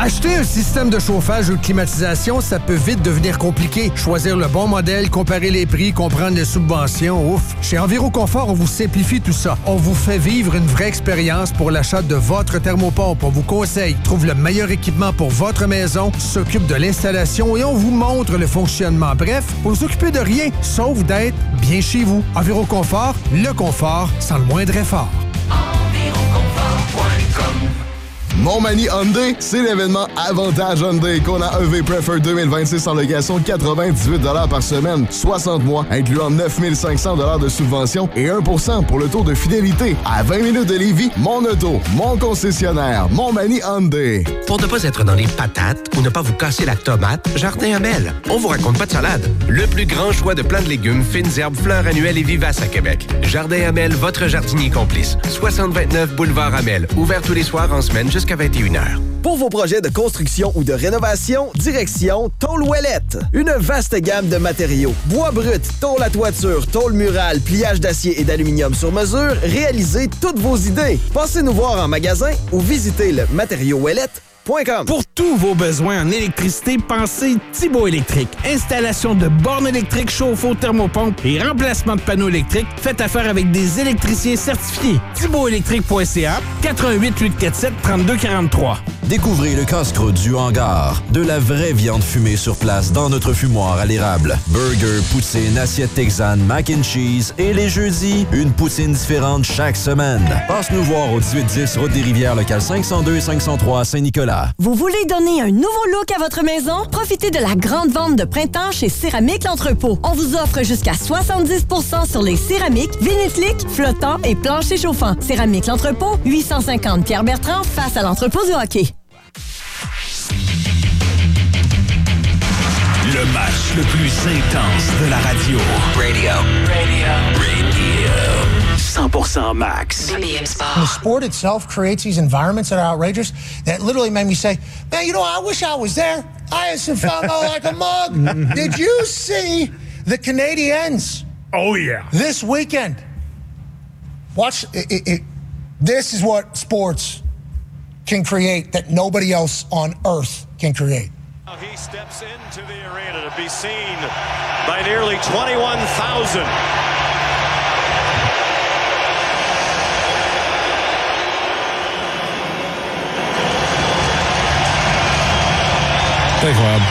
Acheter un système de chauffage ou de climatisation, ça peut vite devenir compliqué. Choisir le bon modèle, comparer les prix, comprendre les subventions, ouf. Chez Enviroconfort, on vous simplifie tout ça. On vous fait vivre une vraie expérience pour l'achat de votre thermopompe. On vous conseille, trouve le meilleur équipement pour votre maison, s'occupe de l'installation et on vous montre le fonctionnement. Bref, pour vous occuper de rien, sauf d'être bien chez vous. Enviroconfort, le confort sans le moindre effort. Enviroconfort.com. Montmagny Hyundai, c'est l'événement Avantage Hyundai qu'on a EV Prefer 2026 en location 98 $ par semaine, 60 mois, incluant 9 500 $ de subvention et 1% pour le taux de fidélité. À 20 minutes de Lévis, mon auto, mon concessionnaire, Montmagny Hyundai. Pour ne pas être dans les patates ou ne pas vous casser la tomate, Jardin Hamel. On vous raconte pas de salade. Le plus grand choix de plants de légumes, fines herbes, fleurs annuelles et vivaces à Québec. Jardin Hamel, votre jardinier complice. 6029 Boulevard Hamel. Ouvert tous les soirs en semaine jusqu'à 21h. Pour vos projets de construction ou de rénovation, direction Tôle Ouellette. Une vaste gamme de matériaux. Bois brut, tôle à toiture, tôle murale, pliage d'acier et d'aluminium sur mesure. Réalisez toutes vos idées. Passez nous voir en magasin ou visitez le matériauxouellette.com. Pour tous vos besoins en électricité, pensez Thibaut Électrique. Installation de bornes électriques, chauffe-eau, thermopompe et remplacement de panneaux électriques. Faites affaire avec des électriciens certifiés. ThibautElectrique.ca 88 847 32 43. Découvrez le casse-croûte du hangar. De la vraie viande fumée sur place dans notre fumoir à l'érable. Burger, poutine, assiette texane, mac and cheese et les jeudis, une poutine différente chaque semaine. Passe nous voir au 1810 Route des Rivières, local 502 et 503 à Saint-Nicolas. Vous voulez donner un nouveau look à votre maison? Profitez de la grande vente de printemps chez Céramique L'Entrepôt. On vous offre jusqu'à 70 % sur les céramiques, vinifliques, flottants et planchers chauffants. Céramique L'Entrepôt, 850 Pierre-Bertrand, face à l'entrepôt du hockey. Le match le plus intense de la radio. Radio. 100% Max. The sport itself creates these environments that are outrageous that literally made me say, man, you know, I wish I was there. I had some fun like a mug. Did you see the Canadiens? Oh, yeah. This weekend. Watch it. This is what sports can create that nobody else on earth can create. He steps into the arena to be seen by nearly 21,000. C'est incroyable.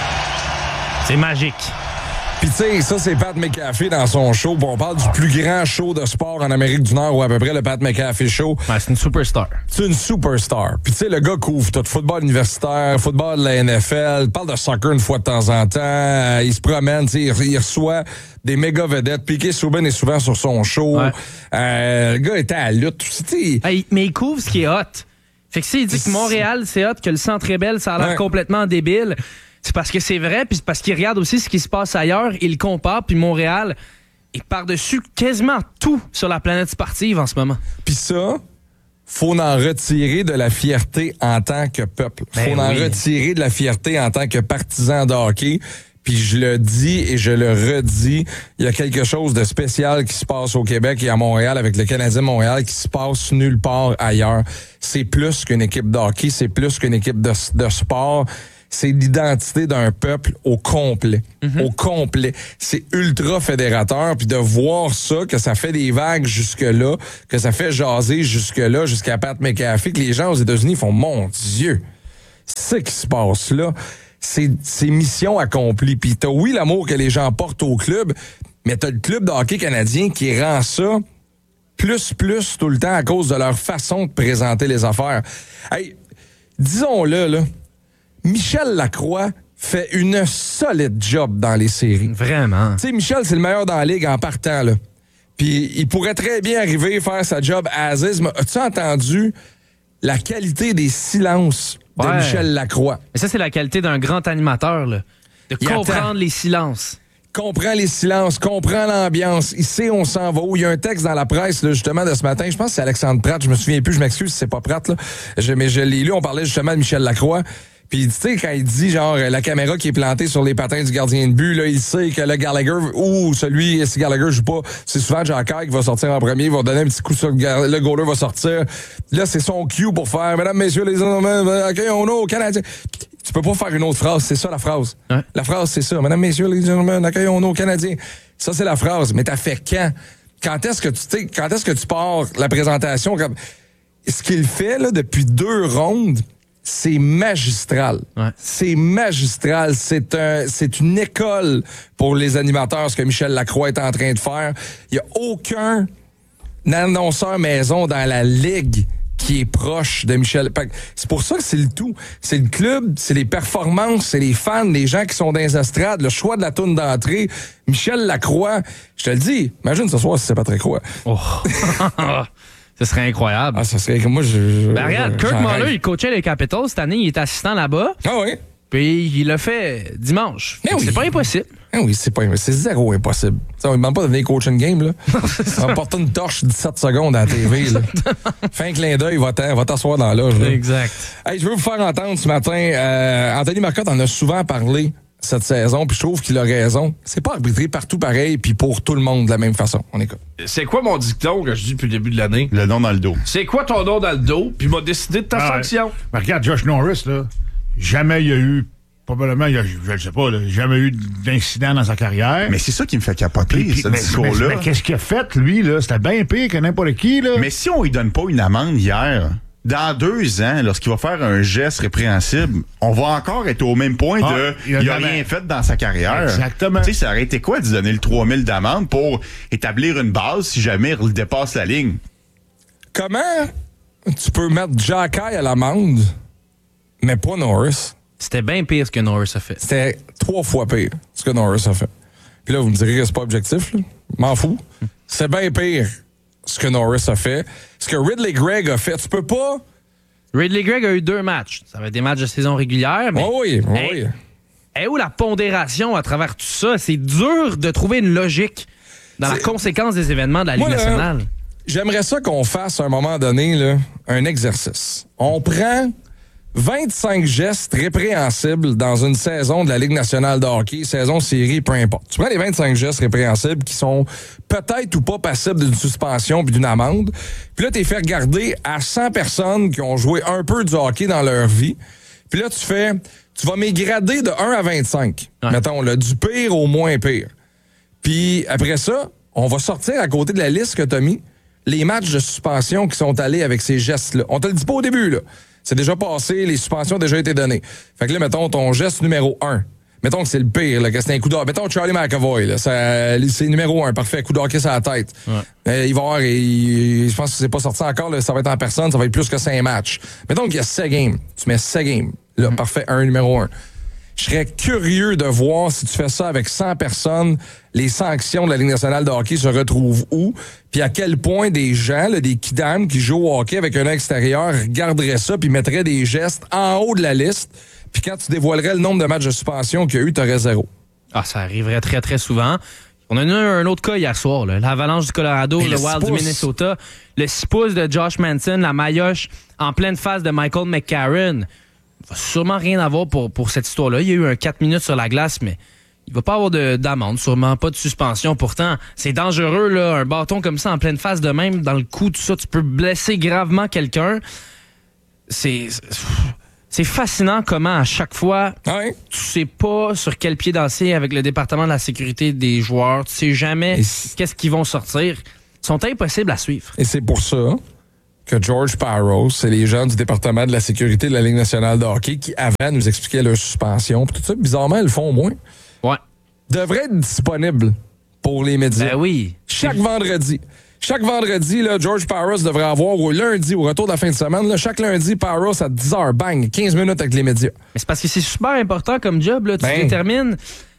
C'est magique. Puis tu sais, ça, c'est Pat McAfee dans son show. On parle du plus grand show de sport en Amérique du Nord, ou à peu près le Pat McAfee Show. Ouais, c'est une superstar. C'est une superstar. Puis tu sais, le gars couvre tout. Football universitaire, football de la NFL, parle de soccer une fois de temps en temps. Il se promène, tu sais, il reçoit des méga vedettes. Piqué Souben est souvent sur son show. Ouais. Le gars était à la lutte. Hey, mais il couvre ce qui est hot. Fait que s'il dit que Montréal, c'est hot, que le Centre Bell, ça a l'air complètement débile... C'est parce que c'est vrai, puis c'est parce qu'il regarde aussi ce qui se passe ailleurs, il compare, puis Montréal est par-dessus quasiment tout sur la planète sportive en ce moment. Puis ça, faut en retirer de la fierté en tant que peuple. Faut en retirer de la fierté en tant que partisan de hockey. Puis je le dis et je le redis, il y a quelque chose de spécial qui se passe au Québec et à Montréal avec le Canadien de Montréal qui se passe nulle part ailleurs. C'est plus qu'une équipe de hockey, c'est plus qu'une équipe de sport. C'est l'identité d'un peuple au complet. Mm-hmm. Au complet. C'est ultra fédérateur. Puis de voir ça, que ça fait des vagues jusque-là, que ça fait jaser jusque-là, jusqu'à Pat McAfee, que les gens aux États-Unis font « Mon Dieu! » C'est ce qui se passe là. C'est mission accomplie. Puis t'as, oui, l'amour que les gens portent au club, mais t'as le club de hockey canadien qui rend ça plus tout le temps à cause de leur façon de présenter les affaires. Hey, disons-le, là, Michel Lacroix fait une solide job dans les séries. Vraiment. Tu sais, Michel, c'est le meilleur dans la ligue en partant, là. Puis il pourrait très bien arriver à faire sa job as is. Mais as-tu entendu la qualité des silences de Michel Lacroix? Mais ça, c'est la qualité d'un grand animateur, là. De comprendre les silences. Comprend les silences, comprend l'ambiance. Il sait on s'en va où. Il y a un texte dans la presse, là, justement, de ce matin. Je pense que c'est Alexandre Pratt. Je me souviens plus. Je m'excuse si c'est pas Pratt, là. Mais je l'ai lu. On parlait justement de Michel Lacroix. Puis, tu sais, quand il dit, genre, la caméra qui est plantée sur les patins du gardien de but, là, il sait que le Gallagher, ou celui, si Gallagher joue pas, c'est souvent Jacques qui va sortir en premier, il va donner un petit coup sur le goaler va sortir. Là, c'est son cue pour faire, mesdames, messieurs, les hommes, accueillons nos Canadiens. Tu peux pas faire une autre phrase, c'est ça la phrase. Ouais. La phrase, c'est ça. Mesdames, messieurs, les gentlemen, accueillons nos Canadiens. Ça, c'est la phrase. Mais t'as fait quand? Quand est-ce que tu pars la présentation? Ce qu'il fait, là, depuis 2 rondes, c'est magistral. Ouais. C'est magistral. C'est une école pour les animateurs, ce que Michel Lacroix est en train de faire. Il n'y a aucun annonceur maison dans la ligue qui est proche de Michel. C'est pour ça que c'est le tout. C'est le club, c'est les performances, c'est les fans, les gens qui sont dans les estrades, le choix de la toune d'entrée. Michel Lacroix, je te le dis, imagine ce soir si c'est Patrick Roy. Oh. Ce serait incroyable. Ah, ça serait comme moi, regarde, Kirk Muller, il coachait les Capitals cette année, il est assistant là-bas. Ah oui? Puis il l'a fait dimanche. Mais oui. C'est pas impossible. Oui, c'est zéro impossible. T'sais, on ne demande pas de venir coach une game, là. On va porter une torche 17 secondes à la TV, là. Fin clin d'œil, va t'asseoir dans la loge, là. Exact. Hey, je veux vous faire entendre ce matin, Anthony Marcotte en a souvent parlé cette saison, puis je trouve qu'il a raison. C'est pas arbitré partout pareil, puis pour tout le monde de la même façon. On écoute. C'est quoi mon dicton que je dis depuis le début de l'année? Le nom dans le dos. C'est quoi ton nom dans le dos? Puis m'a décidé de ta sanction. Ouais. Ben, regarde, Josh Norris, là, jamais il y a eu... Probablement, je ne sais pas, jamais eu d'incident dans sa carrière. Mais c'est ça qui me fait capoter, ce discours-là. Mais qu'est-ce qu'il a fait, lui, là? C'était bien pire que n'importe qui, là. Mais si on lui donne pas une amende hier, dans 2 ans, lorsqu'il va faire un geste répréhensible, on va encore être au même point il a rien fait dans sa carrière. Exactement. Tu sais, ça aurait été quoi de donner le 3000 d'amende pour établir une base si jamais il dépasse la ligne? Comment tu peux mettre Jacky à l'amende, mais pas Norris? C'était bien pire ce que Norris a fait. C'était 3 fois pire ce que Norris a fait. Puis là, vous me direz que c'est pas objectif, là. M'en fous. C'est bien pire ce que Norris a fait. Ce que Ridley Gregg a fait, tu peux pas... Ridley Gregg a eu 2 matchs. Ça va être des matchs de saison régulière, mais... Oui. Et où la pondération à travers tout ça? C'est dur de trouver une logique dans la conséquence des événements de la Ligue nationale. J'aimerais ça qu'on fasse, à un moment donné, là, un exercice. On prend 25 gestes répréhensibles dans une saison de la Ligue nationale de hockey, saison, série, peu importe. Tu prends les 25 gestes répréhensibles qui sont peut-être ou pas passibles d'une suspension puis d'une amende. Puis là, t'es fait regarder à 100 personnes qui ont joué un peu du hockey dans leur vie. Puis là, tu vas m'égrader de 1 à 25. Ouais. Mettons, là, du pire au moins pire. Puis après ça, on va sortir à côté de la liste que t'as mis les matchs de suspension qui sont allés avec ces gestes-là. On te le dit pas au début, là. C'est déjà passé, les suspensions ont déjà été données. Fait que là, mettons, ton geste numéro 1. Mettons que c'est le pire, là, que c'est un coup d'hockey. Mettons Charlie McAvoy, là, c'est numéro 1, parfait, coup d'hockey sur la tête. Ouais. Il va avoir, je pense que c'est pas sorti encore, là, ça va être en personne, ça va être plus que 5 matchs. Mettons qu'il y a 7 games. Tu mets 7 games. Là, parfait, numéro 1. Je serais curieux de voir si tu fais ça avec 100 personnes, les sanctions de la Ligue nationale de hockey se retrouvent où, puis à quel point des gens, là, des kidams qui jouent au hockey avec un œil extérieur, regarderaient ça puis mettraient des gestes en haut de la liste, puis quand tu dévoilerais le nombre de matchs de suspension qu'il y a eu, t'aurais 0. Ah, ça arriverait très, très souvent. On a eu un autre cas hier soir, là. L'Avalanche du Colorado, le Wild du Minnesota, le 6 pouces de Josh Manson, la maillotche en pleine face de Michael McCarron. Il va sûrement rien avoir pour cette histoire-là. Il y a eu un 4 minutes sur la glace, mais il va pas avoir d'amende, sûrement pas de suspension. Pourtant, c'est dangereux, là, un bâton comme ça en pleine face de même, dans le cou, tout ça, tu peux blesser gravement quelqu'un. C'est fascinant comment, à chaque fois, tu sais pas sur quel pied danser avec le département de la sécurité des joueurs. Tu sais jamais qu'est-ce qu'ils vont sortir. Ils sont impossibles à suivre. Et c'est pour ça que George Parros, c'est les gens du département de la sécurité de la Ligue nationale de hockey qui, avant, nous expliquaient leur suspension. Puis tout ça, bizarrement, ils le font au moins. Ouais. Devrait être disponible pour les médias. Ben oui. Chaque vendredi. Chaque vendredi, là, George Parros devrait avoir, au lundi, au retour de la fin de semaine, là, chaque lundi, Parros à 10h, bang, 15 minutes avec les médias. Mais c'est parce que c'est super important comme job. Là. Tu détermines,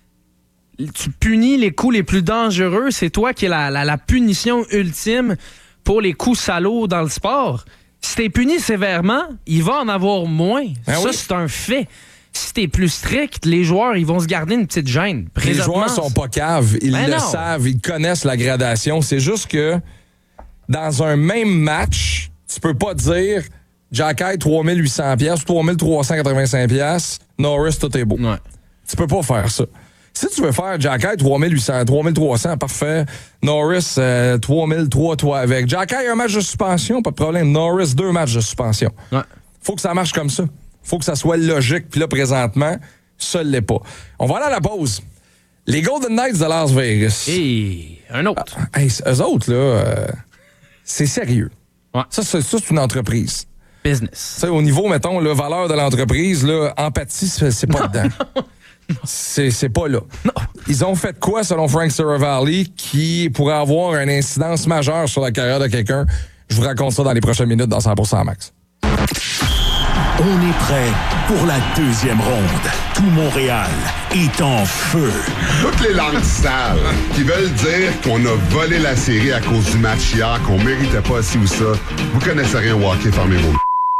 tu punis les coups les plus dangereux. C'est toi qui es la punition ultime pour les coups salauds dans le sport. Si t'es puni sévèrement, il va en avoir moins. C'est un fait. Si t'es plus strict, les joueurs, ils vont se garder une petite gêne. Les joueurs sont pas caves. Ils le savent. Ils connaissent la gradation. C'est juste que dans un même match, tu peux pas dire Jacky, 3800 $, 3385 $. Norris, tout est beau. Ouais. Tu peux pas faire ça. Si tu veux faire Jacky, 3800, 3300, parfait. Norris, 3003, toi avec. Jacky, un match de suspension, pas de problème. Norris, 2 matchs de suspension. Ouais. Faut que ça marche comme ça. Faut que ça soit logique. Puis là, présentement, ça l'est pas. On va aller à la pause. Les Golden Knights de Las Vegas. Et un autre. Eux autres, là, c'est sérieux. Ouais. Ça, c'est une entreprise. Business. T'sais, au niveau, mettons, la valeur de l'entreprise, là, empathie, c'est pas dedans. C'est pas là. Non. Ils ont fait quoi, selon Frank Seravalli, qui pourrait avoir une incidence majeure sur la carrière de quelqu'un? Je vous raconte ça dans les prochaines minutes dans 100% Max. On est prêt pour la deuxième ronde. Tout Montréal est en feu. Toutes les langues sales qui veulent dire qu'on a volé la série à cause du match hier, qu'on méritait pas ci ou ça. Vous connaissez rien au hockey, fermez vos...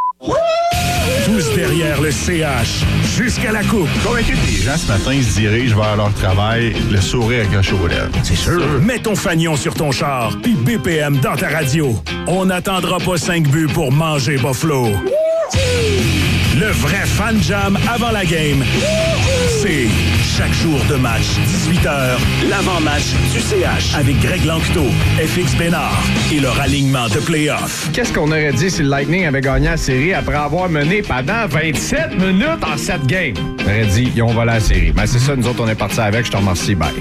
Tous derrière le CH, jusqu'à la coupe. Convaincu que les gens ce matin se dirigent vers leur travail, le sourire accroché aux lèvres. C'est sûr. Mets ton fanion sur ton char, puis BPM dans ta radio. On n'attendra pas 5 buts pour manger Buffalo. Le vrai fan jam avant la game, c'est chaque jour de match, 18h, l'avant-match du CH avec Greg Lanctot, FX Bénard et leur alignement de play-off. Qu'est-ce qu'on aurait dit si le Lightning avait gagné la série après avoir mené pendant 27 minutes en 7 games? On aurait dit, ils ont volé la série. Ben c'est ça, nous autres, on est partis avec. Je te remercie, bye.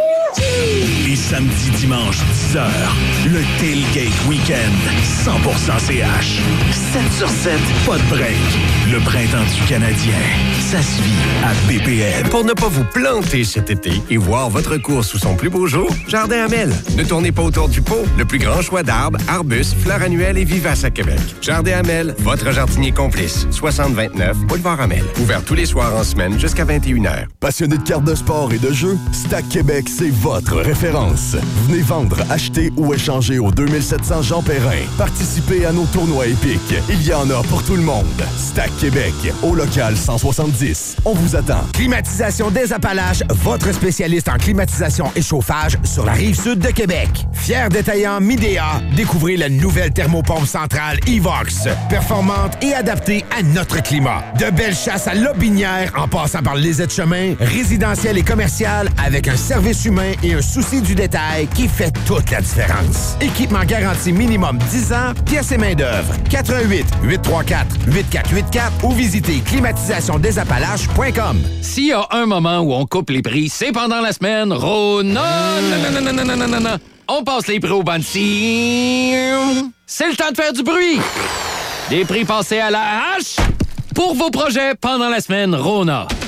Et samedi, dimanche, 10h, le Tailgate Weekend, 100% CH. 7 sur 7, pas de break. Le printemps du Canadien, ça se vit à BPM. Pour ne pas vous planter cet été et voir votre course sous son plus beau jour, Jardin Amel. Ne tournez pas autour du pot. Le plus grand choix d'arbres, arbustes, fleurs annuelles et vivaces à Québec. Jardin Amel, votre jardinier complice. 6029 Boulevard Amel. Ouvert tous les soirs en semaine jusqu'à 21h. Passionné de cartes de sport et de jeux, Stack Québec, c'est votre référence. Venez vendre, acheter ou échanger au 2700 Jean Perrin. Participez à nos tournois épiques. Il y en a pour tout le monde. Stack Québec, au local 170. On vous attend. Climatisation des Appalaches, votre spécialiste en climatisation et chauffage sur la Rive-Sud de Québec. Fier détaillant Midea, découvrez la nouvelle thermopompe centrale Evox. Performante et adaptée à notre climat. De belles chasses à Lobinière en passant par les aides-chemins, résidentiel et commercial avec un service humain et un souci du détail qui fait toute la différence. Équipement garanti minimum 10 ans, pièces et main-d'œuvre. 88 834 8484 ou visitez climatisationdesappalaches.com. S'il y a un moment où on coupe les prix, c'est pendant la semaine Rona. Non. On passe les prix au Bansi. C'est le temps de faire du bruit. Des prix passés à la hache pour vos projets pendant la semaine Rona.